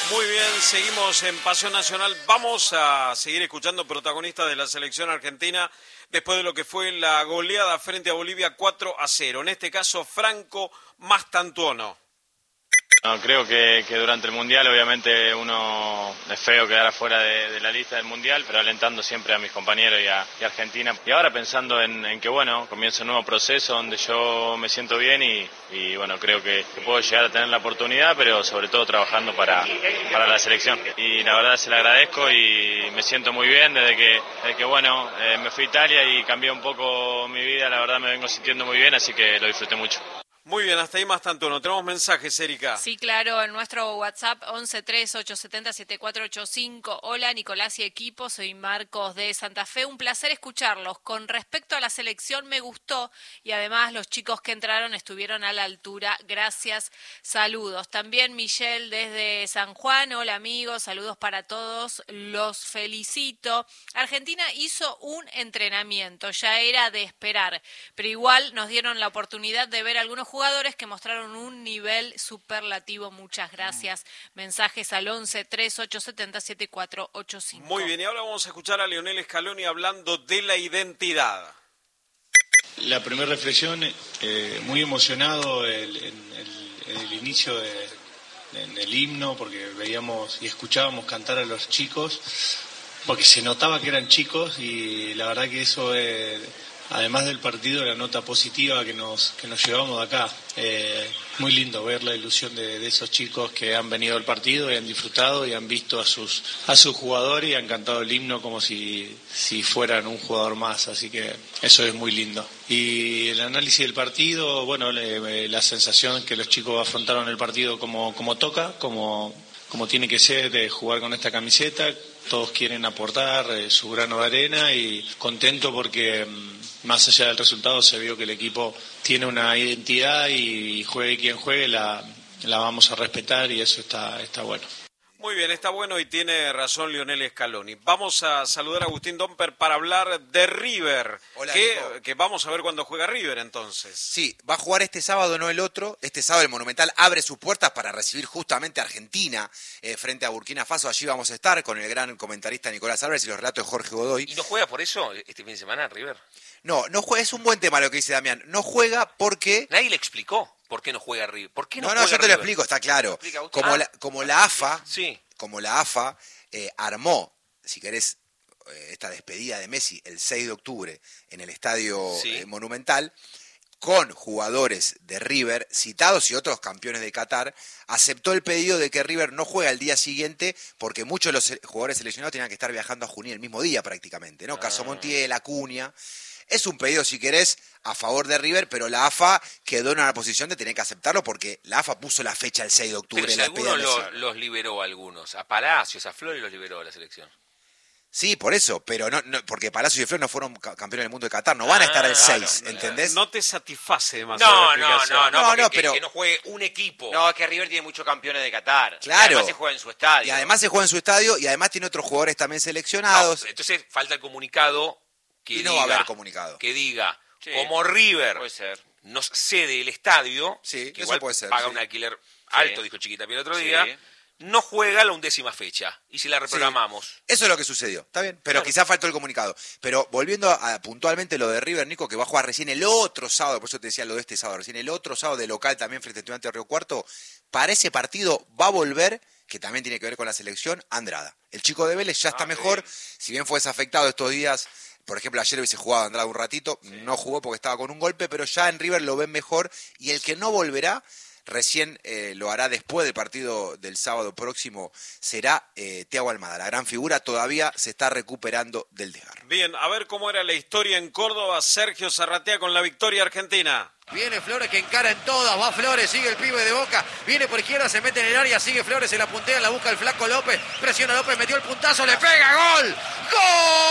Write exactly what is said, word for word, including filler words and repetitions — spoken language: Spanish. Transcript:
Muy bien, seguimos en Pasión Nacional. Vamos a seguir escuchando protagonistas de la selección argentina después de lo que fue la goleada frente a Bolivia cuatro a cero. En este caso, Franco Mastantuono. No, creo que, que durante el Mundial obviamente uno es feo quedar afuera de, de la lista del Mundial, pero alentando siempre a mis compañeros y a, y a Argentina. Y ahora pensando en, en que bueno, comienza un nuevo proceso donde yo me siento bien y, y bueno, creo que, que puedo llegar a tener la oportunidad, pero sobre todo trabajando para, para la selección. Y la verdad se la agradezco y me siento muy bien desde que, desde que bueno, eh, me fui a Italia y cambió un poco mi vida, la verdad me vengo sintiendo muy bien, así que lo disfruté mucho. Muy bien, hasta ahí Mastantuono. Tenemos mensajes, Erika. Sí, claro, en nuestro WhatsApp once tres ocho siete cero siete cuatro ocho cinco. Hola, Nicolás y equipo, soy Marcos de Santa Fe. Un placer escucharlos. Con respecto a la selección, me gustó y además los chicos que entraron estuvieron a la altura. Gracias, saludos. También Michelle desde San Juan. Hola, amigos, saludos para todos. Los felicito. Argentina hizo un entrenamiento, ya era de esperar, pero igual nos dieron la oportunidad de ver algunos jugadores jugadores que mostraron un nivel superlativo. Muchas gracias. Mensajes al once tres ocho siete cero siete cuatro ocho cinco. Muy bien, y ahora vamos a escuchar a Lionel Scaloni hablando de la identidad. La primera reflexión, eh, muy emocionado el, en, el, en el inicio de, en el himno, porque veíamos y escuchábamos cantar a los chicos, porque se notaba que eran chicos y la verdad que eso es... Además del partido, la nota positiva que nos que nos llevamos de acá. Eh, muy lindo ver la ilusión de, de esos chicos que han venido al partido y han disfrutado y han visto a sus a sus jugadores y han cantado el himno como si, si fueran un jugador más. Así que eso es muy lindo. Y el análisis del partido, bueno, le, la sensación que los chicos afrontaron el partido como, como toca, como, como tiene que ser, de jugar con esta camiseta. Todos quieren aportar eh, su grano de arena y contento porque... Más allá del resultado se vio que el equipo tiene una identidad y juegue quien juegue, la, la vamos a respetar y eso está, está bueno. Muy bien, está bueno y tiene razón Lionel Scaloni. Vamos a saludar a Agustín Domper para hablar de River. Hola, que, Nico. que vamos a ver cuando juega River entonces. Sí, va a jugar este sábado, no el otro. Este sábado el Monumental abre sus puertas para recibir justamente a Argentina eh, frente a Burkina Faso. Allí vamos a estar con el gran comentarista Nicolás Álvarez y los relatos de Jorge Godoy. ¿Y no juega por eso este fin de semana River? No, no juega, es un buen tema lo que dice Damián. No juega porque... Nadie le explicó por qué no juega River. ¿Por qué no, no, no, juega yo te River? lo explico, está claro. Explica, como, ah, la, como la AFA, sí. como la AFA eh, armó, si querés, eh, esta despedida de Messi el seis de octubre en el Estadio Sí. eh, Monumental, con jugadores de River citados y otros campeones de Qatar, aceptó el pedido de que River no juegue al día siguiente porque muchos de los jugadores seleccionados tenían que estar viajando a Junín el mismo día prácticamente, ¿no? Ah. Caso Montiel, Acuña. Es un pedido, si querés, a favor de River, pero la AFA quedó en una posición de tener que aceptarlo porque la AFA puso la fecha el seis de octubre. Pero si la algunos despedida de lo- Messi. los liberó a algunos. A Palacios, a Flores los liberó a la selección. Sí, por eso, pero no, no porque Palacio y Flores no fueron ca- campeones del mundo de Qatar, no van a estar el Ah, seis, claro, ¿entendés? No te satisface demasiado No, la no, explicación. no, no, No, porque no, que- pero- que no juegue un equipo. No, es que River tiene muchos campeones de Qatar. Claro. Y además se juega en su estadio. Y además se juega en su estadio y además tiene otros jugadores también No, seleccionados entonces falta el comunicado que y no diga, va a haber comunicado. que diga, Sí, como River puede ser. nos cede el estadio, Sí, que eso igual puede ser, paga sí. un alquiler alto, Sí. dijo Chiquita el otro Sí. día, no juega la undécima fecha y si la reprogramamos. Eso es lo que sucedió, está bien, pero Claro. quizás faltó el comunicado. Pero volviendo a, a puntualmente lo de River, Nico, que va a jugar recién el otro sábado, por eso te decía lo de este sábado, recién el otro sábado de local también frente a Estudiantes de Río Cuarto, para ese partido va a volver, que también tiene que ver con la selección, Andrada. El chico de Vélez ya está Ah, mejor, bien. si bien fue desafectado estos días. Por ejemplo, ayer hubiese jugado Andrada un ratito, no jugó porque estaba con un golpe, pero ya en River lo ven mejor y el que no volverá, recién eh, lo hará después del partido del sábado próximo, será eh, Thiago Almada. La gran figura todavía se está recuperando del desgarro. Bien, a ver cómo era la historia en Córdoba. Sergio Zarratea con la victoria argentina. Viene Flores que encara en todas, va Flores, sigue el pibe de Boca, viene por izquierda, se mete en el área, sigue Flores, se la puntea, la busca el flaco López, presiona López, metió el puntazo, le pega, ¡gol! ¡Gol!